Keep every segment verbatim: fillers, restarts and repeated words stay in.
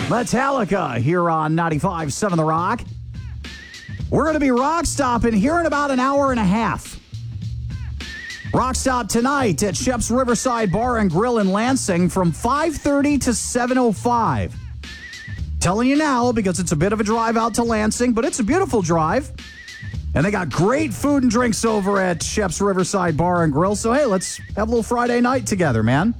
Metallica here on ninety-five point seven The Rock. We're going to be rock stopping here in about an hour and a half. Rock stop tonight at Shep's Riverside Bar and Grill in Lansing from five thirty to seven oh five. Telling you now because it's a bit of a drive out to Lansing, but it's a beautiful drive. And they got great food and drinks over at Shep's Riverside Bar and Grill. So, hey, let's have a little Friday night together, man.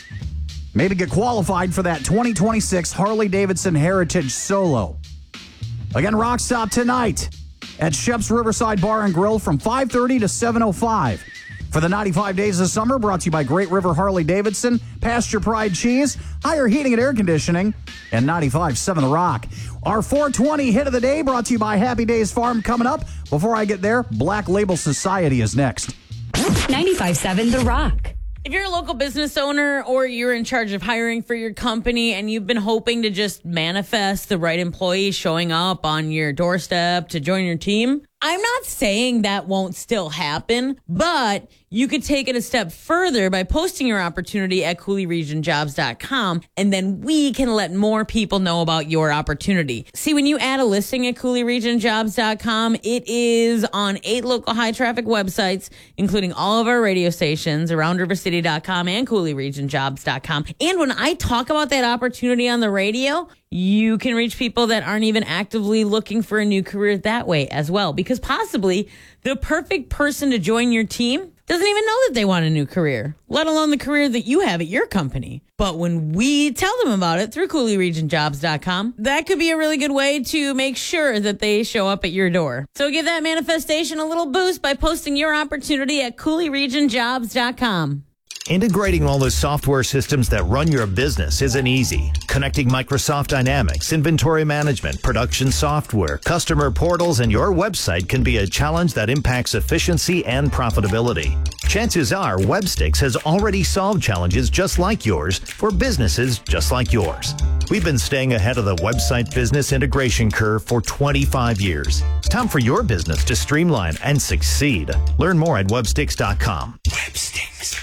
Maybe get qualified for that twenty twenty-six Harley-Davidson Heritage Solo. Again, rock stop tonight at Shep's Riverside Bar and Grill from five thirty to seven oh five. For the ninety-five Days of Summer, brought to you by Great River Harley-Davidson, Pasture Pride Cheese, Higher Heating and Air Conditioning, and ninety-five point seven The Rock. Our four twenty hit of the day brought to you by Happy Days Farm coming up. Before I get there, Black Label Society is next. ninety-five point seven The Rock. If you're a local business owner or you're in charge of hiring for your company and you've been hoping to just manifest the right employee showing up on your doorstep to join your team, I'm not saying that won't still happen, but you could take it a step further by posting your opportunity at Cooley Region Jobs dot com, and then we can let more people know about your opportunity. See, when you add a listing at Cooley Region Jobs dot com, it is on eight local high-traffic websites, including all of our radio stations around river city dot com and Cooley Region Jobs dot com. And when I talk about that opportunity on the radio, you can reach people that aren't even actively looking for a new career that way as well, because possibly the perfect person to join your team doesn't even know that they want a new career, let alone the career that you have at your company. But when we tell them about it through Cooley Region Jobs dot com, that could be a really good way to make sure that they show up at your door. So give that manifestation a little boost by posting your opportunity at Cooley Region Jobs dot com. Integrating all the software systems that run your business isn't easy. Connecting Microsoft Dynamics, inventory management, production software, customer portals, and your website can be a challenge that impacts efficiency and profitability. Chances are Webstix has already solved challenges just like yours for businesses just like yours. We've been staying ahead of the website business integration curve for twenty-five years. It's time for your business to streamline and succeed. Learn more at webstix dot com. Webstix.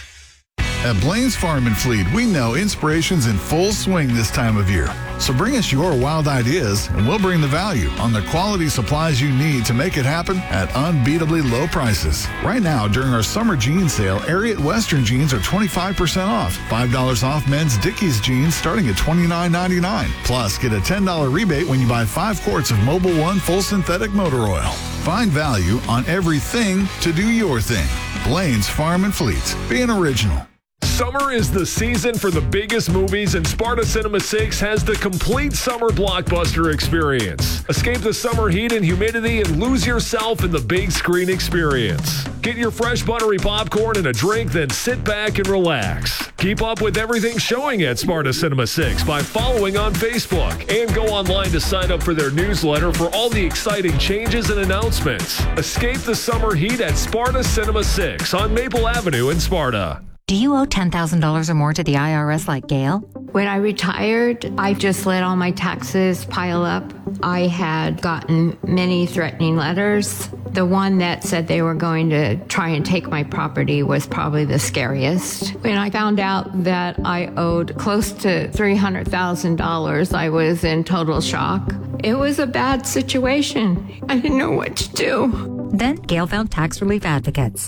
At Blaine's Farm and Fleet, we know inspiration's in full swing this time of year. So bring us your wild ideas, and we'll bring the value on the quality supplies you need to make it happen at unbeatably low prices. Right now, during our summer jean sale, Ariat Western jeans are twenty-five percent off. five dollars off men's Dickies jeans starting at twenty-nine ninety-nine. Plus, get a ten dollars rebate when you buy five quarts of Mobil One full synthetic motor oil. Find value on everything to do your thing. Blaine's Farm and Fleet. Be an original. Summer is the season for the biggest movies, and Sparta Cinema six has the complete summer blockbuster experience. Escape the summer heat and humidity and lose yourself in the big screen experience. Get your fresh buttery popcorn and a drink, then sit back and relax. Keep up with everything showing at Sparta Cinema six by following on Facebook, and go online to sign up for their newsletter for all the exciting changes and announcements. Escape the summer heat at Sparta Cinema six on Maple Avenue in Sparta. Do you owe ten thousand dollars or more to the I R S like Gail? When I retired, I just let all my taxes pile up. I had gotten many threatening letters. The one that said they were going to try and take my property was probably the scariest. When I found out that I owed close to three hundred thousand dollars, I was in total shock. It was a bad situation. I didn't know what to do. Then Gail found tax relief advocates.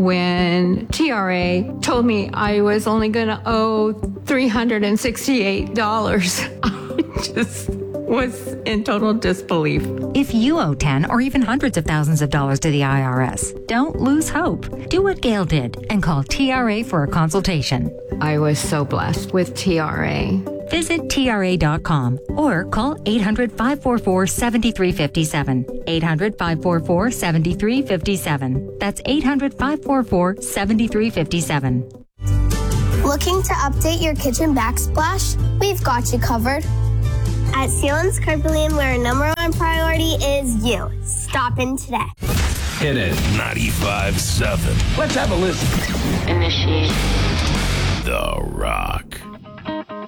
When T R A told me I was only going to owe three hundred sixty-eight dollars, I just was in total disbelief. If you owe ten or even hundreds of thousands of dollars to the I R S, don't lose hope. Do what Gail did and call T R A for a consultation. I was so blessed with T R A. Visit T R A dot com or call eight hundred, five four four, seven three five seven. eight hundred, five four four, seven three five seven. That's eight hundred, five four four, seven three five seven. Looking to update your kitchen backsplash? We've got you covered. At Sealands Carpeting, where our number one priority is you. Stop in today. Hit it. ninety-five point seven. Let's have a listen. Initiate. The Rock.